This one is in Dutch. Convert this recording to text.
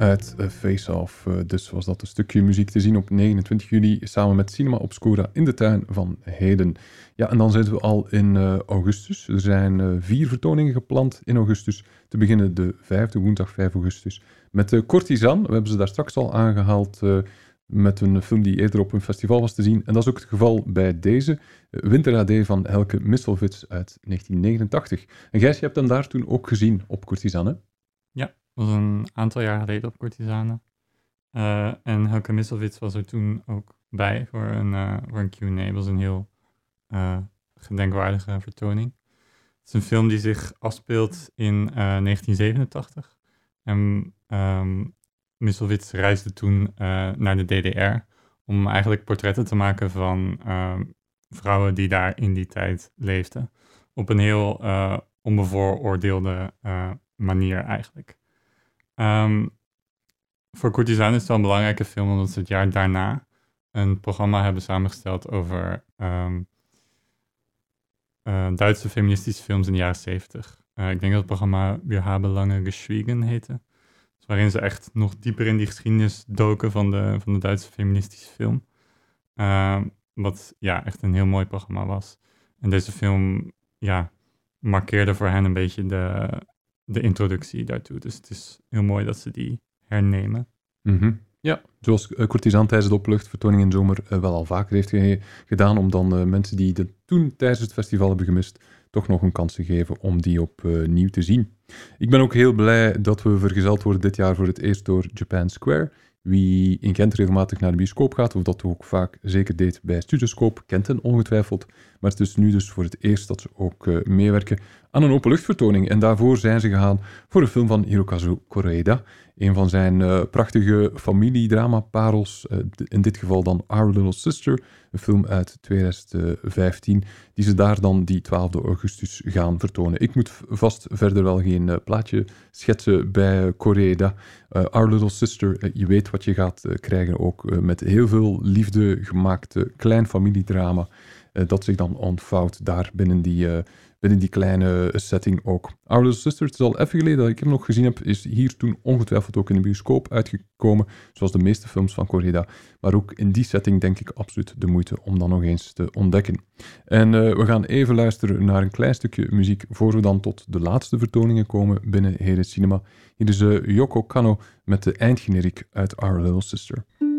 uit Face Off. Dus was dat een stukje muziek te zien op 29 juli samen met Cinema Obscura in de tuin van Heden. Ja, en dan zitten we al in augustus. Er zijn 4 vertoningen gepland in augustus. Te beginnen de 5e, woensdag 5 augustus. Met Courtisan, we hebben ze daar straks al aangehaald met een film die eerder op een festival was te zien. En dat is ook het geval bij deze, Winter AD van Helke Misselvits uit 1989. En Gijs, je hebt hem daar toen ook gezien op Courtisan, hè? Ja, dat was een aantal jaar geleden op Courtisane. En Helke Misselvits was er toen ook bij voor een Q&A. Het was een heel gedenkwaardige vertoning. Het is een film die zich afspeelt in 1987. En Misselvits reisde toen naar de DDR om eigenlijk portretten te maken van vrouwen die daar in die tijd leefden. Op een heel onbevooroordeelde manier eigenlijk. Voor Courtisan is het wel een belangrijke film, omdat ze het jaar daarna een programma hebben samengesteld over Duitse feministische films in de jaren 70. Ik denk dat het programma Wir haben lange geschwiegen heette. Dus waarin ze echt nog dieper in die geschiedenis doken van de Duitse feministische film. Wat ja, echt een heel mooi programma was. En deze film markeerde voor hen een beetje de introductie daartoe. Dus het is heel mooi dat ze die hernemen. Mm-hmm. Ja, zoals Courtisan tijdens de openluchtvertoning in de zomer wel al vaker heeft gedaan, om dan mensen die het toen tijdens het festival hebben gemist, toch nog een kans te geven om die opnieuw te zien. Ik ben ook heel blij dat we vergezeld worden dit jaar voor het eerst door Japan Square. Wie in Gent regelmatig naar de bioscoop gaat, of dat ook vaak zeker deed bij Studioscope, kent hen ongetwijfeld. Maar het is nu dus voor het eerst dat ze ook meewerken aan een openluchtvertoning. En daarvoor zijn ze gegaan voor een film van Hirokazu Koreeda. Een van zijn prachtige familiedrama-parels, in dit geval dan Our Little Sister, een film uit 2015, die ze daar dan die 12 augustus gaan vertonen. Ik moet vast verder wel geen plaatje schetsen bij Koreeda. Our Little Sister, je weet wat je gaat krijgen, ook met heel veel liefde gemaakte klein familiedrama, dat zich dan ontvouwt daar binnen die kleine setting ook. Our Little Sister, het is al even geleden dat ik hem nog gezien heb, is hier toen ongetwijfeld ook in de bioscoop uitgekomen, zoals de meeste films van Koreeda. Maar ook in die setting denk ik absoluut de moeite om dan nog eens te ontdekken. En we gaan even luisteren naar een klein stukje muziek, voor we dan tot de laatste vertoningen komen binnen Heden Cinema. Hier is Yoko Kanno met de eindgeneriek uit Our Little Sister.